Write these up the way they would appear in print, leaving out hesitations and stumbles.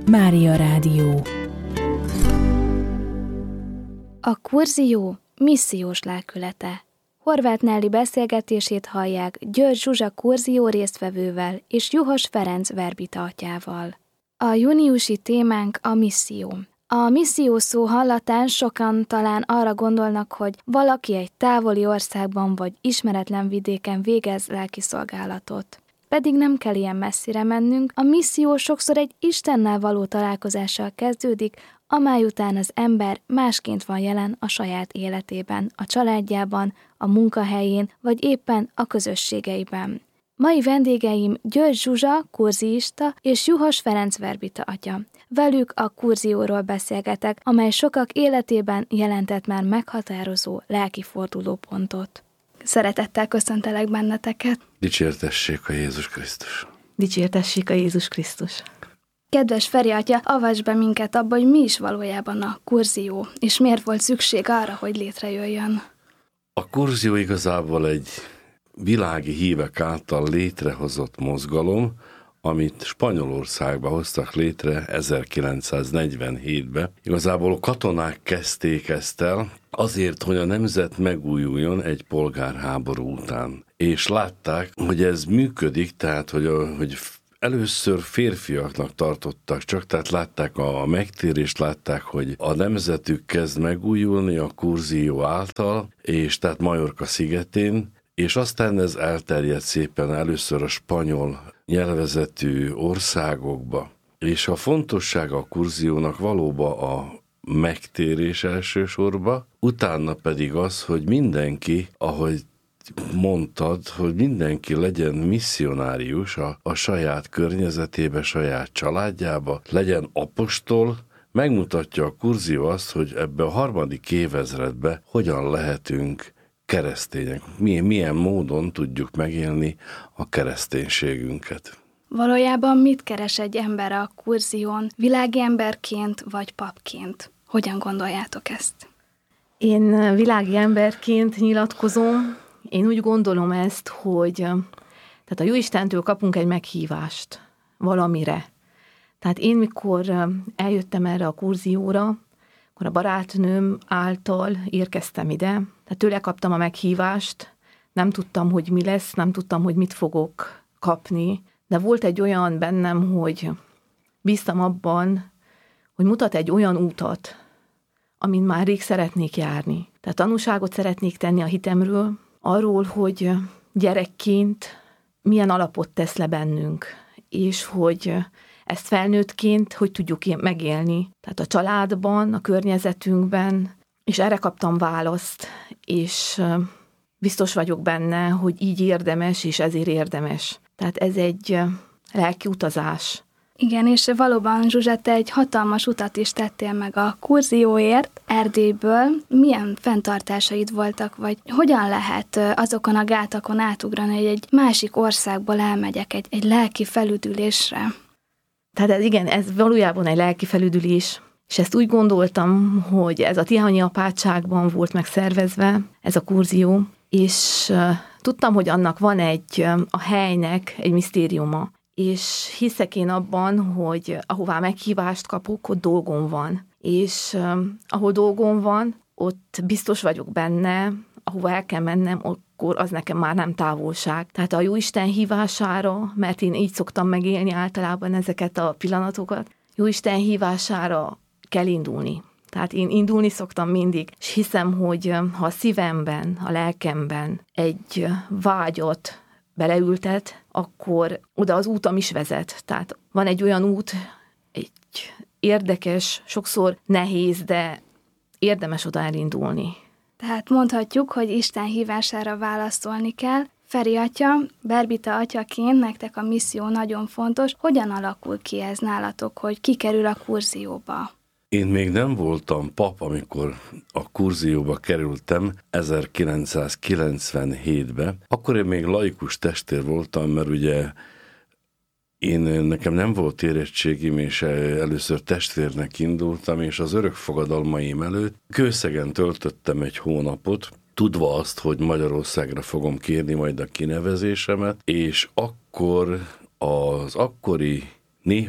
Mária Rádió. A kurzió missziós lelkülete. Horváth Nelly beszélgetését hallják György Zsuzsa kurzió résztvevővel és Juhos Ferenc verbita atyával. A júniusi témánk a misszió. A misszió szó hallatán sokan talán arra gondolnak, hogy valaki egy távoli országban vagy ismeretlen vidéken végez lelkiszolgálatot. Pedig nem kell ilyen messzire mennünk, a misszió sokszor egy Istennel való találkozással kezdődik, amely után az ember másként van jelen a saját életében, a családjában, a munkahelyén, vagy éppen a közösségeiben. Mai vendégeim György Zsuzsa, kurziista, és Juhos Ferenc verbita atya. Velük a kurzióról beszélgetek, amely sokak életében jelentett már meghatározó lelki fordulópontot. Szeretettel köszöntelek benneteket. Dicsértessék a Jézus Krisztus. Dicsértessék a Jézus Krisztus. Kedves Feri atya, avass be minket abba, hogy mi is valójában a kurzió, és miért volt szükség arra, hogy létrejöjjön. A kurzió igazából egy világi hívek által létrehozott mozgalom, amit Spanyolországba hoztak létre 1947-ben. Igazából a katonák kezdték ezt el, azért, hogy a nemzet megújuljon egy polgárháború után. És látták, hogy ez működik, tehát, hogy először férfiaknak tartottak csak, tehát látták a megtérést, látták, hogy a nemzetük kezd megújulni a kurzió által, és tehát Majorka szigetén, és aztán ez elterjedt szépen először a spanyol nyelvezetű országokba. És a fontossága a kurziónak valóban a megtérés elsősorban, utána pedig az, hogy mindenki, ahogy mondtad, hogy mindenki legyen misszionárius a saját környezetébe, saját családjába, legyen apostol, megmutatja a kurzió azt, hogy ebbe a 3. évezredbe hogyan lehetünk keresztények. Milyen módon tudjuk megélni a kereszténységünket. Valójában mit keres egy ember a kurzión, világi emberként vagy papként? Hogyan gondoljátok ezt? Én világi emberként nyilatkozom. Én úgy gondolom ezt, hogy tehát a Jóistentől kapunk egy meghívást valamire. Tehát én, mikor eljöttem erre a kurzióra, akkor a barátnőm által érkeztem ide, tehát tőle kaptam a meghívást, nem tudtam, hogy mi lesz, nem tudtam, hogy mit fogok kapni, de volt egy olyan bennem, hogy bíztam abban, hogy mutat egy olyan útat, amin már rég szeretnék járni. Tehát tanúságot szeretnék tenni a hitemről, arról, hogy gyerekként milyen alapot tesz le bennünk, és hogy ezt felnőttként hogy tudjuk megélni. Tehát a családban, a környezetünkben, és erre kaptam választ, és biztos vagyok benne, hogy így érdemes, és ezért érdemes. Tehát ez egy lelki utazás. Igen, és valóban, Zsuzsa, te egy hatalmas utat is tettél meg a kurzióért Erdélyből. Milyen fenntartásaid voltak, vagy hogyan lehet azokon a gátakon átugrani, hogy egy másik országból elmegyek egy lelki felüdülésre? Tehát ez valójában egy lelki felüdülés, és ezt úgy gondoltam, hogy ez a Tihanyi apátságban volt megszervezve, ez a kurzió, és tudtam, hogy annak van a helynek egy misztériuma, és hiszek én abban, hogy ahová meghívást kapok, ott dolgom van. És ahol dolgom van, ott biztos vagyok benne, ahova el kell mennem, akkor az nekem már nem távolság. Tehát a Jóisten hívására, mert én így szoktam megélni általában ezeket a pillanatokat, Jóisten hívására kell indulni. Tehát én indulni szoktam mindig, és hiszem, hogy ha a szívemben, a lelkemben egy vágyat beleültet, akkor oda az útam is vezet. Tehát van egy olyan út, egy érdekes, sokszor nehéz, de érdemes oda elindulni. Tehát mondhatjuk, hogy Isten hívására válaszolni kell. Feri atya, verbita atyaként nektek a misszió nagyon fontos. Hogyan alakul ki ez nálatok, hogy ki kerül a kurzióba? Én még nem voltam pap, amikor a kurzióba kerültem 1997-ben. Akkor én még laikus testvér voltam, mert ugye nekem nem volt érettségim, és először testvérnek indultam, és az örökfogadalmaim előtt Kőszegen töltöttem egy hónapot, tudva azt, hogy Magyarországra fogom kérni majd a kinevezésemet, és akkor az akkori néhai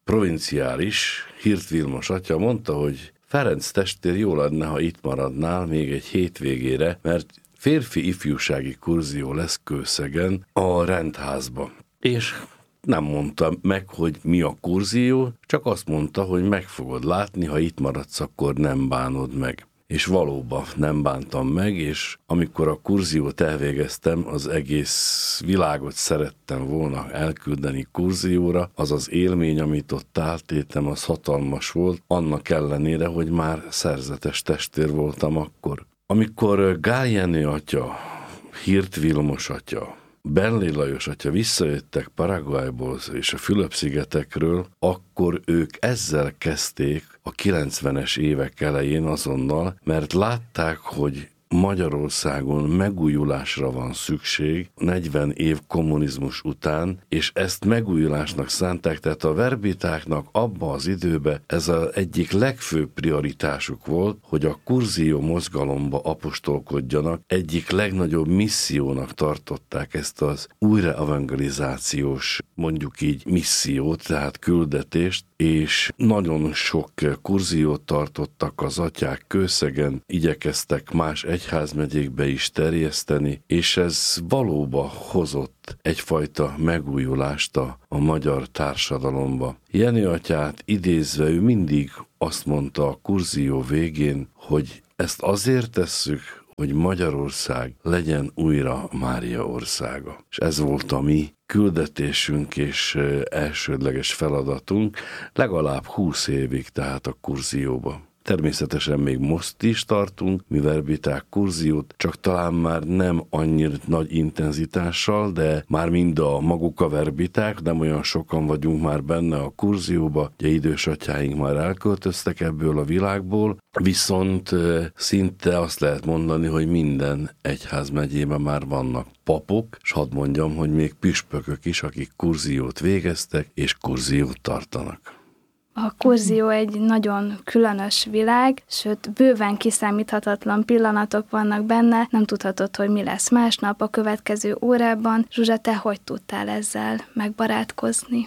provinciális Hirt Vilmos atya mondta, hogy Ferenc testvér, jó lenne, ha itt maradnál még egy hétvégére, mert férfi ifjúsági kurzió lesz Kőszegen a rendházba. És nem mondta meg, hogy mi a kurzió, csak azt mondta, hogy meg fogod látni, ha itt maradsz, akkor nem bánod meg. És valóban nem bántam meg, és amikor a kurziót elvégeztem, az egész világot szerettem volna elküldeni kurzióra, az az élmény, amit ott átéltem, az hatalmas volt, annak ellenére, hogy már szerzetes testvér voltam akkor. Amikor Gál Jenő atya, Hirt Vilmos atya, Bernlé Lajos atya visszajöttek Paraguayból és a Fülöp-szigetekről, akkor ők ezzel kezdték a 90-es évek elején azonnal, mert látták, hogy Magyarországon megújulásra van szükség 40 év kommunizmus után, és ezt megújulásnak szánták, tehát a verbitáknak abba az időben ez az egyik legfőbb prioritásuk volt, hogy a kurzió mozgalomba apostolkodjanak, egyik legnagyobb missziónak tartották ezt az újraevangelizációs, mondjuk így missziót, tehát küldetést, és nagyon sok kurziót tartottak az atyák Kőszegen, igyekeztek más egyházmegyékbe is terjeszteni, és ez valóban hozott egyfajta megújulást a magyar társadalomba. Jenő atyát idézve ő mindig azt mondta a kurzió végén, hogy ezt azért tesszük, hogy Magyarország legyen újra Mária országa. És ez volt a mi küldetésünk és elsődleges feladatunk legalább 20 évig, tehát a kurzióba. Természetesen még most is tartunk, mi verbiták kurziót, csak talán már nem annyira nagy intenzitással, de már mind a maguk a verbiták, nem olyan sokan vagyunk már benne a kurzióba, ugye idős atyáink már elköltöztek ebből a világból, viszont szinte azt lehet mondani, hogy minden egyházmegyében már vannak papok, és hadd mondjam, hogy még püspökök is, akik kurziót végeztek és kurziót tartanak. A kurzió egy nagyon különös világ, sőt, bőven kiszámíthatatlan pillanatok vannak benne, nem tudhatod, hogy mi lesz másnap a következő órában. Zsuzsa, te hogy tudtál ezzel megbarátkozni?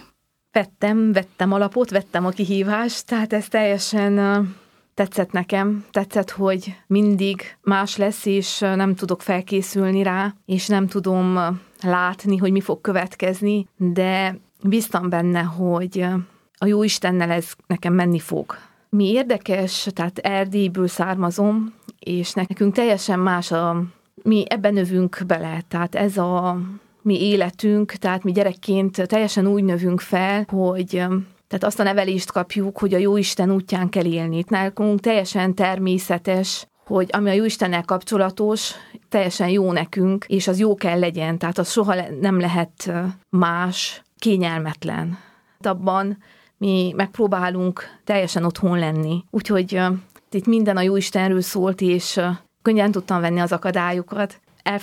Vettem alapot, vettem a kihívást, tehát ez teljesen tetszett nekem. Tetszett, hogy mindig más lesz, és nem tudok felkészülni rá, és nem tudom látni, hogy mi fog következni, de bíztam benne, hogy a Jóistennel ez nekem menni fog. Mi érdekes, tehát Erdélyből származom, és nekünk teljesen más mi ebben növünk bele, tehát ez a mi életünk, tehát mi gyerekként teljesen úgy növünk fel, hogy tehát azt a nevelést kapjuk, hogy a Jóisten útján kell élni. Nálunk teljesen természetes, hogy ami a Jóistennel kapcsolatos, teljesen jó nekünk, és az jó kell legyen, tehát az soha nem lehet más, kényelmetlen. Abban mi megpróbálunk teljesen otthon lenni. Úgyhogy itt minden a Jóistenről szólt, és könnyen tudtam venni az akadályokat.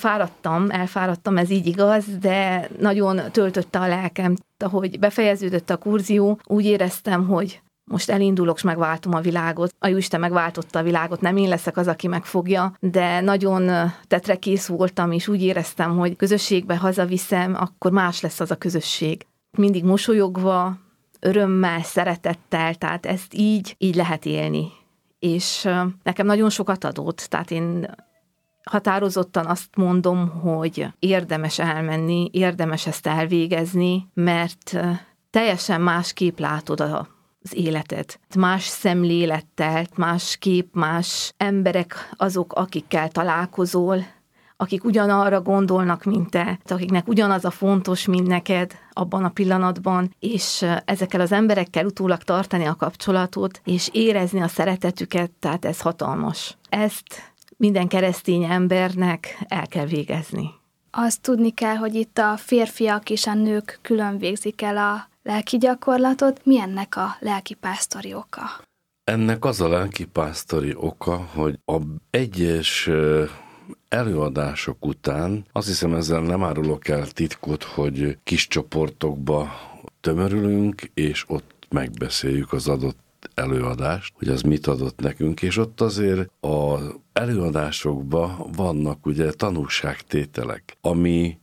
Elfáradtam, ez így igaz, de nagyon töltötte a lelkem. Ahogy befejeződött a kurzió, úgy éreztem, hogy most elindulok, és megváltom a világot. A Jóisten megváltotta a világot, nem én leszek az, aki megfogja, de nagyon tetrekész voltam, és úgy éreztem, hogy közösségbe hazaviszem, akkor más lesz az a közösség. Mindig mosolyogva, örömmel, szeretettel, tehát ezt így lehet élni. És nekem nagyon sokat adott, tehát én határozottan azt mondom, hogy érdemes elmenni, érdemes ezt elvégezni, mert teljesen másképp látod az életet. Más szemlélettel, másképp más emberek azok, akikkel találkozol, akik ugyanarra gondolnak, mint te, akiknek ugyanaz a fontos, mint neked abban a pillanatban, és ezekkel az emberekkel utólag tartani a kapcsolatot, és érezni a szeretetüket, tehát ez hatalmas. Ezt minden keresztény embernek el kell végezni. Azt tudni kell, hogy itt a férfiak és a nők külön végzik el a lelki gyakorlatot. Mi ennek a lelkipásztori oka? Ennek az a lelkipásztori oka, hogy a egyes előadások után, azt hiszem ezzel nem árulok el titkot, hogy kis csoportokba tömörülünk, és ott megbeszéljük az adott előadást, hogy az mit adott nekünk, és ott azért az előadásokban vannak ugye tanúságtételek, ami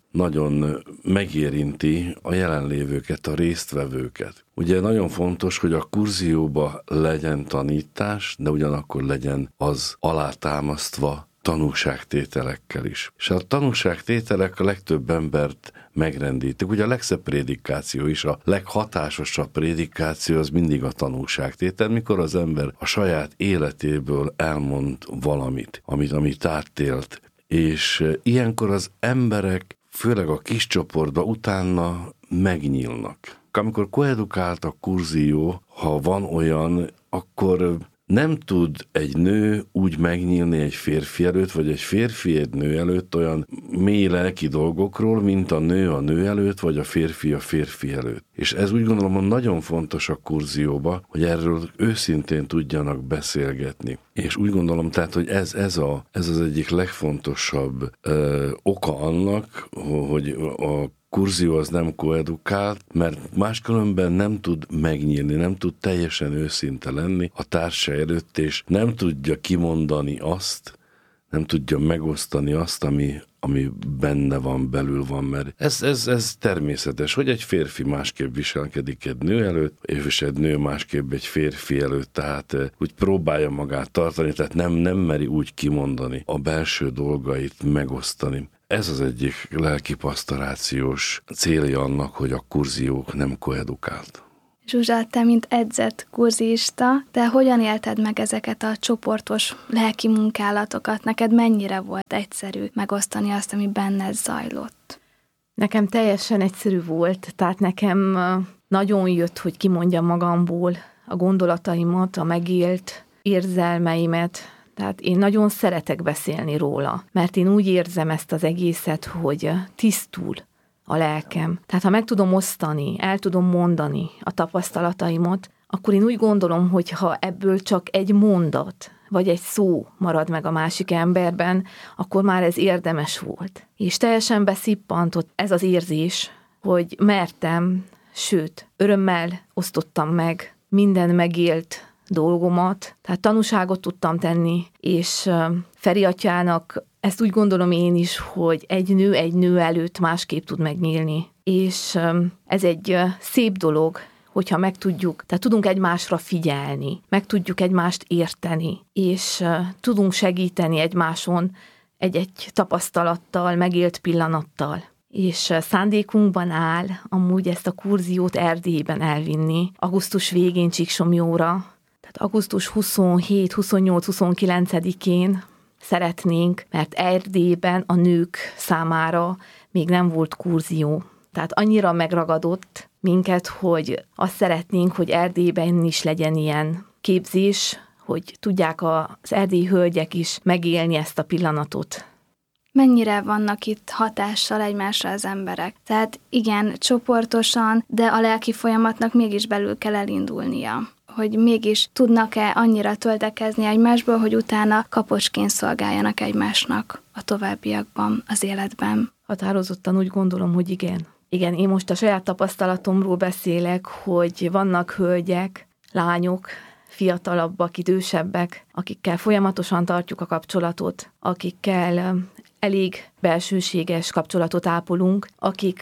nagyon megérinti a jelenlévőket, a résztvevőket. Ugye nagyon fontos, hogy a kurzióba legyen tanítás, de ugyanakkor legyen az alátámasztva tanúságtételekkel is. És a tanúságtételek a legtöbb embert megrendítik. Ugye a legszebb prédikáció is, a leghatásosabb prédikáció az mindig a tanúságtétel, mikor az ember a saját életéből elmond valamit, amit átélt. És ilyenkor az emberek, főleg a kis csoportban utána megnyílnak. Amikor koedukált a kurzió, ha van olyan, akkor nem tud egy nő úgy megnyílni egy férfi előtt, vagy egy férfi egy nő előtt olyan mély lelki dolgokról, mint a nő előtt, vagy a férfi előtt. És ez úgy gondolom, hogy nagyon fontos a kurzióba, hogy erről őszintén tudjanak beszélgetni. És úgy gondolom tehát, hogy ez az egyik legfontosabb oka annak, hogy a kurzió az nem koedukált, mert máskülönben nem tud megnyílni, nem tud teljesen őszinte lenni a társa előtt, és nem tudja kimondani azt, nem tudja megosztani azt, ami benne van, belül van, mert ez természetes, hogy egy férfi másképp viselkedik egy nő előtt, és egy nő másképp egy férfi előtt, tehát úgy próbálja magát tartani, tehát nem meri úgy kimondani a belső dolgait, megosztani. Ez az egyik lelkipastorációs célja annak, hogy a kurzió nem koedukált. Zsuzsa, te mint edzett kurzista, te hogyan élted meg ezeket a csoportos lelki munkálatokat? Neked mennyire volt egyszerű megosztani azt, ami benned zajlott? Nekem teljesen egyszerű volt, tehát nekem nagyon jött, hogy kimondjam magamból a gondolataimat, a megélt érzelmeimet. Tehát én nagyon szeretek beszélni róla, mert én úgy érzem ezt az egészet, hogy tisztul a lelkem. Tehát ha meg tudom osztani, el tudom mondani a tapasztalataimat, akkor én úgy gondolom, hogy ha ebből csak egy mondat, vagy egy szó marad meg a másik emberben, akkor már ez érdemes volt. És teljesen beszippantott ez az érzés, hogy mertem, sőt, örömmel osztottam meg minden megélt dolgomat, tehát tanúságot tudtam tenni, és Feri atyának ezt úgy gondolom én is, hogy egy nő előtt másképp tud megnyílni. És ez egy szép dolog, hogyha meg tudjuk, tehát tudunk egymásra figyelni, meg tudjuk egymást érteni, és tudunk segíteni egymáson egy tapasztalattal, megélt pillanattal. És szándékunkban áll amúgy ezt a kurziót Erdélyben elvinni, augusztus végén Csíksomjóra. Tehát augusztus 27, 28, 29-én szeretnénk, mert Erdélyben a nők számára még nem volt kurzió. Tehát annyira megragadott minket, hogy azt szeretnénk, hogy Erdélyben is legyen ilyen képzés, hogy tudják az erdélyi hölgyek is megélni ezt a pillanatot. Mennyire vannak itt hatással egymásra az emberek? Tehát igen, csoportosan, de a lelki folyamatnak mégis belül kell elindulnia. Hogy mégis tudnak-e annyira töltekezni egymásból, hogy utána kapocsként szolgáljanak egymásnak a továbbiakban, az életben. Határozottan úgy gondolom, hogy igen. Igen, én most a saját tapasztalatomról beszélek, hogy vannak hölgyek, lányok, fiatalabbak, idősebbek, akikkel folyamatosan tartjuk a kapcsolatot, akikkel elég belsőséges kapcsolatot ápolunk, akik,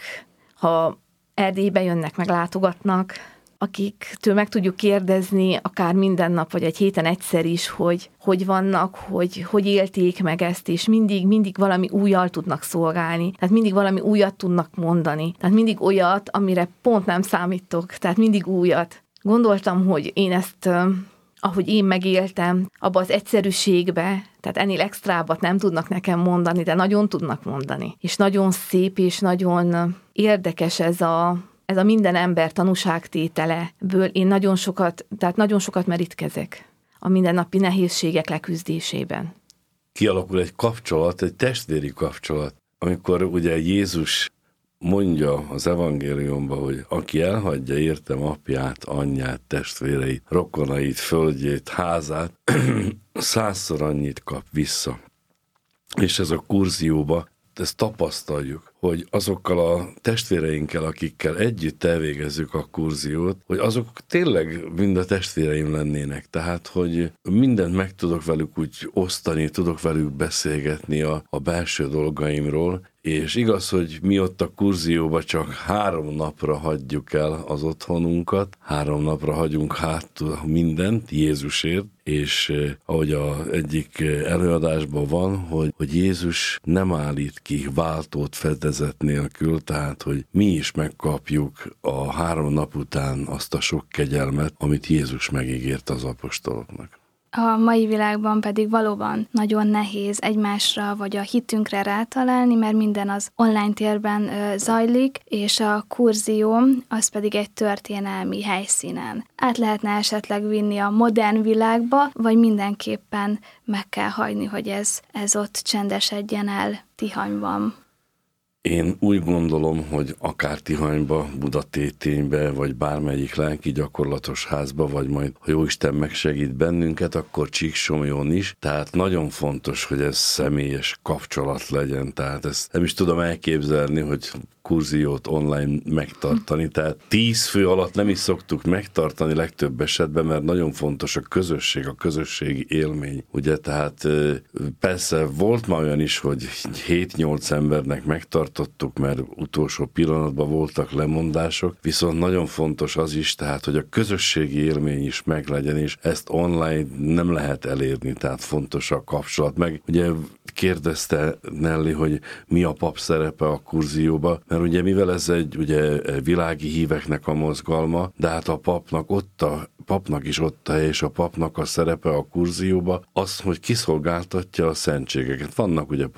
ha Erdélybe jönnek, meglátogatnak, akiktől meg tudjuk kérdezni akár minden nap, vagy egy héten egyszer is, hogy vannak, hogy élték meg ezt, és mindig valami újjal tudnak szolgálni, tehát mindig valami újat tudnak mondani, tehát mindig olyat, amire pont nem számítok, tehát mindig újat. Gondoltam, hogy én ezt, ahogy én megéltem, abba az egyszerűségbe, tehát ennél extrábbat nem tudnak nekem mondani, de nagyon tudnak mondani. És nagyon szép, és nagyon érdekes ez a minden ember tanúságtételeből én nagyon sokat merítkezek a mindennapi nehézségek leküzdésében. Kialakul egy kapcsolat, egy testvéri kapcsolat, amikor ugye Jézus mondja az evangéliumban, hogy aki elhagyja értem apját, anyját, testvéreit, rokonait, földjét, házát, 100-szor annyit kap vissza. És ez a kurzióba, ezt tapasztaljuk, hogy azokkal a testvéreinkkel, akikkel együtt elvégezzük a kurziót, hogy azok tényleg mind a testvéreim lennének. Tehát, hogy mindent meg tudok velük úgy osztani, tudok velük beszélgetni a belső dolgaimról, és igaz, hogy mi ott a Kurzióba csak 3 napra hagyjuk el az otthonunkat, 3 napra hagyunk hátul mindent Jézusért, és ahogy az egyik előadásban van, hogy Jézus nem állít ki váltót fedezet nélkül, tehát hogy mi is megkapjuk a 3 nap után azt a sok kegyelmet, amit Jézus megígért az apostoloknak. A mai világban pedig valóban nagyon nehéz egymásra vagy a hitünkre rátalálni, mert minden az online térben zajlik, és a Kurzió az pedig egy történelmi helyszínen. Át lehetne esetleg vinni a modern világba, vagy mindenképpen meg kell hagyni, hogy ez ott csendesedjen el Tihanyban. Én úgy gondolom, hogy akár Tihanyba, Budatéténybe, vagy bármelyik lelki gyakorlatos házba, vagy majd, ha Jóisten megsegít bennünket, akkor Csíksomlyón is. Tehát nagyon fontos, hogy ez személyes kapcsolat legyen. Tehát ezt nem is tudom elképzelni, hogy Kurziót online megtartani, tehát 10 fő alatt nem is szoktuk megtartani legtöbb esetben, mert nagyon fontos a közösség, a közösségi élmény. Ugye, tehát persze volt már olyan is, hogy 7-8 embernek megtartottuk, mert utolsó pillanatban voltak lemondások, viszont nagyon fontos az is, tehát, hogy a közösségi élmény is meglegyen, és ezt online nem lehet elérni, tehát fontos a kapcsolat. Meg ugye kérdezte Nelly, hogy mi a pap szerepe a Kurzióba, mert ugye mivel ez egy ugye világi híveknek a mozgalma, de hát a papnak is ott a hely, és a papnak a szerepe a Kurzióba az, hogy kiszolgáltatja a szentségeket. Vannak ugye